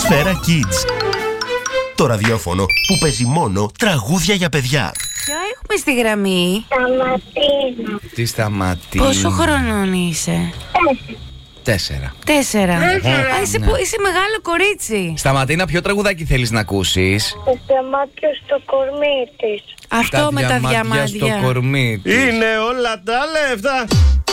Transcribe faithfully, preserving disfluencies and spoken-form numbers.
Σφαίρα Kids. Το ραδιόφωνο που παίζει μόνο τραγούδια για παιδιά. Ποιο έχουμε στη γραμμή? Σταματίνα. Τι Σταματίνα? Πόσο χρονών είσαι? Τέσσερα. Τέσσερα. Α, είσαι, Ναι. που- είσαι μεγάλο κορίτσι. Σταματίνα, ποιο τραγουδάκι θέλεις να ακούσεις? Το διαμάτιο στο κορμί της. Αυτό με τα διαμάντια διαμάντια. στο κορμί της. Είναι όλα τα λεφτά